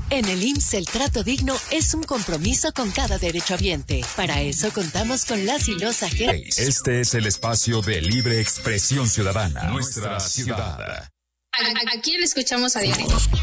En el IMSS el trato digno es un compromiso con cada derechohabiente. Para eso contamos con las y los agentes. Este es el espacio de libre expresión ciudadana. Nuestra ciudad. ¿A quién escuchamos a diario?